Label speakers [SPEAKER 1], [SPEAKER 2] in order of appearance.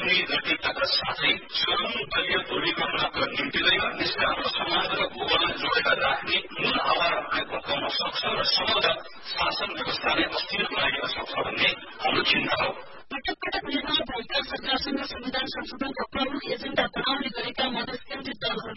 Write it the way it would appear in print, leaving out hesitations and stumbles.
[SPEAKER 1] बढ्ने जटिलताका साथै चरम दलीय ध्रुवीकरणका निम्तिँदैन यसले हाम्रो समाज र भूगोललाई जोडेर राख्ने मूल आधारहरूलाई भत्काउन सक्छ र समग्र शासन व्यवस्थालाई अस्थिर बनाइदिन सक्छ भन्ने हाम्रो चिन्ता हो।
[SPEAKER 2] पटक पटक निर्माण भएका सरकारसँग संविधान संशोधनका प्रमुख एजेण्डा बनाउने गरेका मधेस केन्द्रित दलहरूले